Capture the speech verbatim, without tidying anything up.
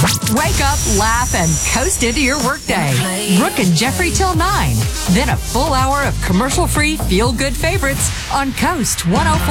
Wake up, laugh, and coast into your workday. Brooke and Jeffrey till nine. Then a full hour of commercial-free feel-good favorites on Coast one oh four.